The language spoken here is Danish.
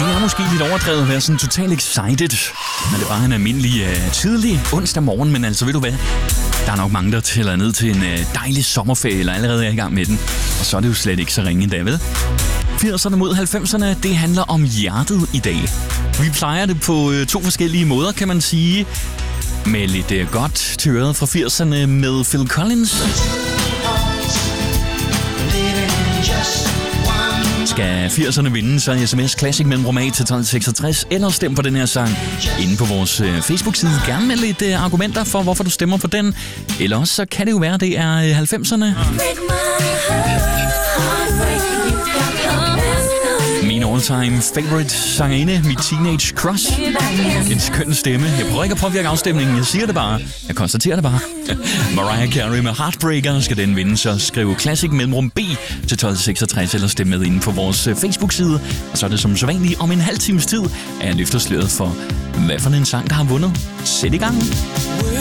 er måske lidt overdrevet at være sådan totalt excited, når det bare er en almindelig tidlig onsdag morgen, men altså ved du hvad? Der er nok mange, der tæller ned til en dejlig sommerferie, eller allerede er i gang med den. Og så er det jo slet ikke så ringe endda, vel? 80'erne mod 90'erne, det handler om hjertet i dag. Vi plejer det på 2 forskellige måder, kan man sige. Med lidt godt til øret fra 80'erne med Phil Collins. Skal 80'erne vinde, så sms Classic mellemrum A til 1266, eller stem på den her sang inde på vores Facebook-side. Gerne med lidt argumenter for, hvorfor du stemmer på den. Eller også så kan det jo være, det er 90'erne. Min all-time favorite sangerinde, mit teenage crush. En skøn stemme. Jeg prøver ikke at påvirke afstemningen, jeg siger det bare. Jeg konstaterer det bare. Mariah Carey med Heartbreaker. Skal den vinde, så skriv Classic mellemrum B til 1266, eller stem med inde på vores Facebook-side. Og så er det som sædvanligt om en halv times tid, at jeg løfter sløret for, hvad for en sang, der har vundet. Sæt i gang.